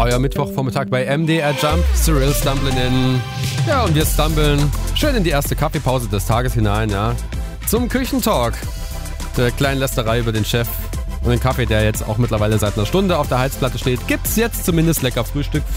Euer Mittwochvormittag bei MDR Jump. Cyril stumbling in. Ja, und wir stumbeln schön in die erste Kaffeepause des Tages hinein, ja. Zum Küchentalk. Der kleinen Lästerei über den Chef und den Kaffee, der jetzt auch mittlerweile seit einer Stunde auf der Heizplatte steht. Gibt's jetzt zumindest lecker Frühstück